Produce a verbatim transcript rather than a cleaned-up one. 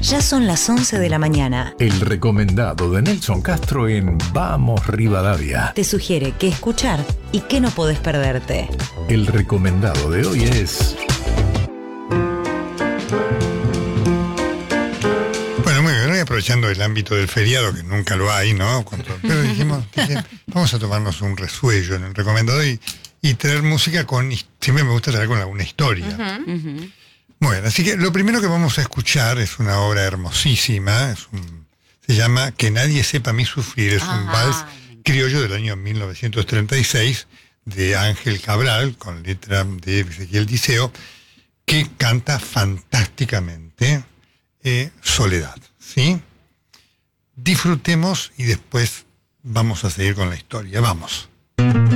Ya son las once de la mañana. El recomendado de Nelson Castro en Vamos Rivadavia. Te sugiere qué escuchar y qué no podés perderte. El recomendado de hoy es... Bueno, muy bien, hoy aprovechando el ámbito del feriado, que nunca lo hay, ¿no? Cuando, pero dijimos, dije, vamos a tomarnos un resuello en el recomendado y, y traer música con... Siempre me gusta traer con alguna historia. Uh-huh. Uh-huh. Bueno, así que lo primero que vamos a escuchar es una obra hermosísima, es un, se llama Que nadie sepa mi sufrir, es un vals criollo del año mil novecientos treinta y seis de Ángel Cabral, con letra de Ezequiel Diceo, que canta fantásticamente eh, Soledad, ¿sí? Disfrutemos y después vamos a seguir con la historia, vamos.